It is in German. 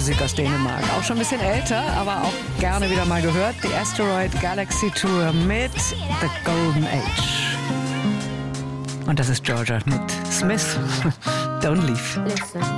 Musik aus Dänemark. Auch schon ein bisschen älter, aber auch gerne wieder mal gehört. Die Asteroid Galaxy Tour mit The Golden Age. Und das ist Georgia mit Smith. Don't leave. Listen.